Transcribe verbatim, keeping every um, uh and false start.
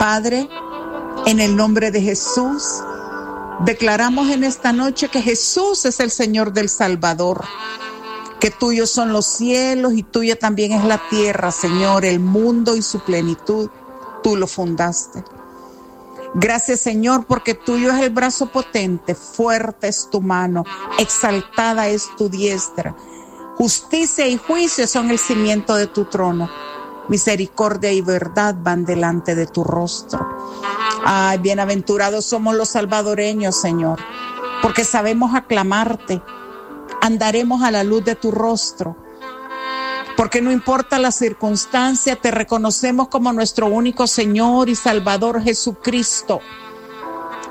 Padre, en el nombre de Jesús, declaramos en esta noche que Jesús es el Señor del Salvador, que tuyos son los cielos y tuya también es la tierra, Señor, el mundo y su plenitud, tú lo fundaste. Gracias, Señor, porque tuyo es el brazo potente, fuerte es tu mano, exaltada es tu diestra. Justicia y juicio son el cimiento de tu trono. Misericordia y verdad van delante de tu rostro. Ay, bienaventurados somos los salvadoreños, Señor, porque sabemos aclamarte. Andaremos a la luz de tu rostro, porque no importa la circunstancia, te reconocemos como nuestro único Señor y Salvador Jesucristo.